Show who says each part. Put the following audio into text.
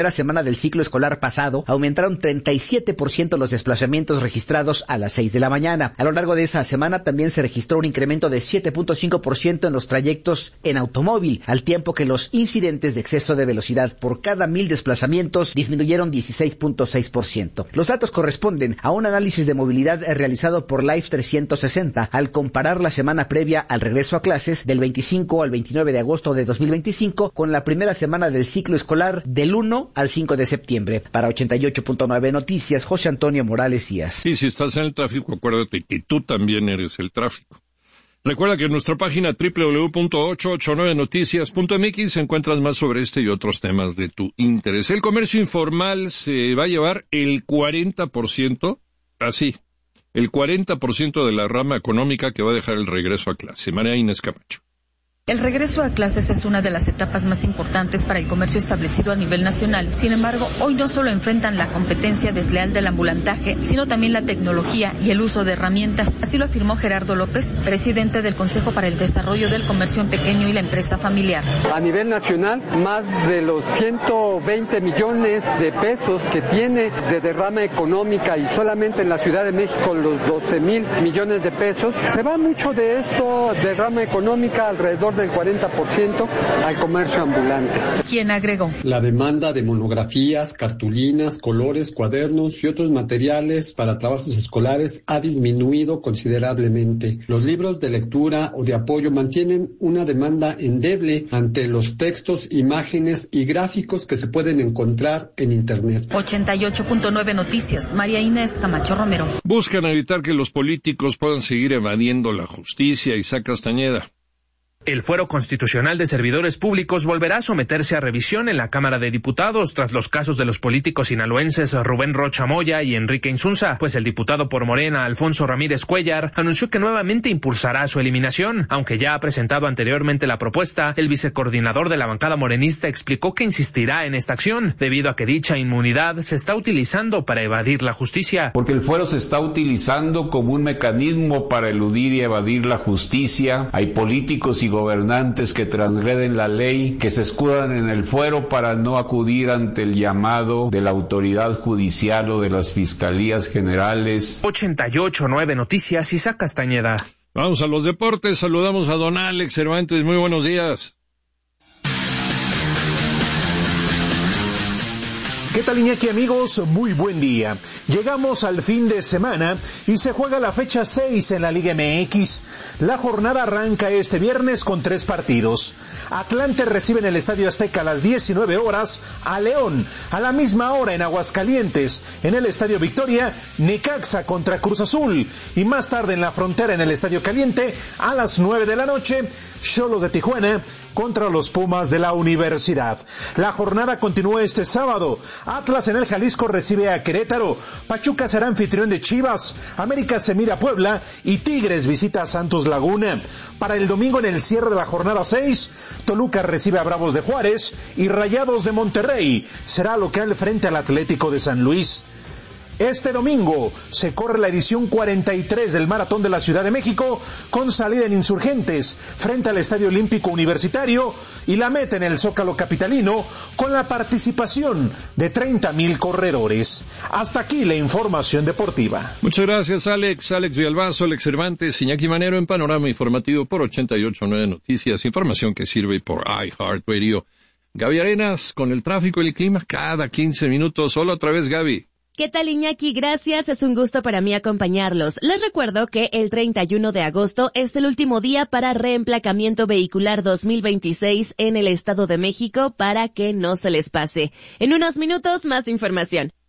Speaker 1: La semana del ciclo escolar pasado aumentaron 37% los desplazamientos registrados a las 6 de la mañana. A lo largo de esa semana también se registró un incremento de 7.5% en los trayectos en automóvil, al tiempo que los incidentes de exceso de velocidad por cada 1,000 desplazamientos disminuyeron 16.6%. Los datos corresponden a un análisis de movilidad realizado por Life 360 al comparar la semana previa al regreso a clases del 25 al 29 de agosto de 2025 con la primera semana del ciclo escolar del 1 al 5 de septiembre. Para 88.9 Noticias, José Antonio Morales Díaz.
Speaker 2: Sí, si estás en el tráfico, acuérdate que tú también eres el tráfico. Recuerda que en nuestra página www.889noticias.mx encuentras más sobre este y otros temas de tu interés. El comercio informal se va a llevar el 40%, así, el 40% de la rama económica que va a dejar el regreso a clase. María Inés Camacho.
Speaker 3: El regreso a clases es una de las etapas más importantes para el comercio establecido a nivel nacional. Sin embargo, hoy no solo enfrentan la competencia desleal del ambulantaje, sino también la tecnología y el uso de herramientas. Así lo afirmó Gerardo López, presidente del Consejo para el Desarrollo del Comercio en Pequeño y la Empresa Familiar.
Speaker 4: A nivel nacional, más de los 120 millones de pesos que tiene de derrama económica y solamente en la Ciudad de México los 12,000 millones de pesos, se va mucho de esto, derrama económica, alrededor del 40% al comercio ambulante.
Speaker 3: ¿Quién agregó?
Speaker 4: La demanda de monografías, cartulinas, colores, cuadernos y otros materiales para trabajos escolares ha disminuido considerablemente. Los libros de lectura o de apoyo mantienen una demanda endeble ante los textos, imágenes y gráficos que se pueden encontrar en Internet.
Speaker 3: 88.9 Noticias, María Inés Camacho Romero.
Speaker 2: Buscan evitar que los políticos puedan seguir evadiendo la justicia. Isaac Castañeda.
Speaker 5: El Fuero Constitucional de Servidores Públicos volverá a someterse a revisión en la Cámara de Diputados tras los casos de los políticos sinaloenses Rubén Rocha Moya y Enrique Insunza, pues el diputado por Morena, Alfonso Ramírez Cuellar, anunció que nuevamente impulsará su eliminación. Aunque ya ha presentado anteriormente la propuesta, el vicecoordinador de la bancada morenista explicó que insistirá en esta acción, debido a que dicha inmunidad se está utilizando para evadir la justicia.
Speaker 6: Porque el fuero se está utilizando como un mecanismo para eludir y evadir la justicia. Hay políticos y gobernantes que transgreden la ley, que se escudan en el fuero para no acudir ante el llamado de la autoridad judicial o de las fiscalías generales.
Speaker 5: 88.9 Noticias, Isaac Castañeda.
Speaker 2: Vamos a los deportes, saludamos a don Alex Cervantes, muy buenos días.
Speaker 7: ¿Qué tal, Iñaki, amigos? Muy buen día. Llegamos al fin de semana y se juega la fecha 6 en la Liga MX. La jornada arranca este viernes con 3 partidos. Atlante recibe en el Estadio Azteca a las 19 horas a León. A la misma hora en Aguascalientes, en el Estadio Victoria, Necaxa contra Cruz Azul. Y más tarde en la Frontera, en el Estadio Caliente, a las 9 de la noche, Xolos de Tijuana contra los Pumas de la Universidad. La jornada continúa este sábado. Atlas en el Jalisco recibe a Querétaro, Pachuca será anfitrión de Chivas, América se mira a Puebla y Tigres visita a Santos Laguna. Para el domingo, en el cierre de la jornada 6, Toluca recibe a Bravos de Juárez y Rayados de Monterrey será local frente al Atlético de San Luis. Este domingo se corre la edición 43 del Maratón de la Ciudad de México, con salida en Insurgentes, frente al Estadio Olímpico Universitario, y la meta en el Zócalo capitalino, con la participación de 30,000 corredores. Hasta aquí la información deportiva.
Speaker 2: Muchas gracias, Alex. Alex Villalbazo, Alex Cervantes, Iñaki Manero en Panorama Informativo por 88.9 Noticias. Información que sirve por iHeartRadio. Gaby Arenas, con el tráfico y el clima cada 15 minutos. Hola otra vez, Gaby.
Speaker 8: ¿Qué tal, Iñaki? Gracias, es un gusto para mí acompañarlos. Les recuerdo que el 31 de agosto es el último día para reemplacamiento vehicular 2026 en el Estado de México, para que no se les pase. En unos minutos, más información.